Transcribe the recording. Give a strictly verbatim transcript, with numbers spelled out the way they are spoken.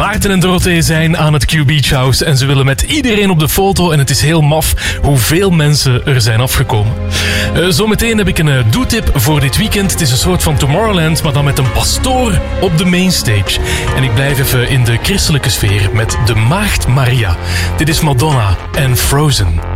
Maarten en Dorothee zijn aan het Q Beach House en ze willen met iedereen op de foto en het is heel maf hoeveel mensen er zijn afgekomen. Uh, zometeen heb ik een uh, doetip voor dit weekend. Het is een soort van Tomorrowland, maar dan met een pastoor op de mainstage. En ik blijf even in de christelijke sfeer met de Maagd Maria. Dit is Madonna en Frozen.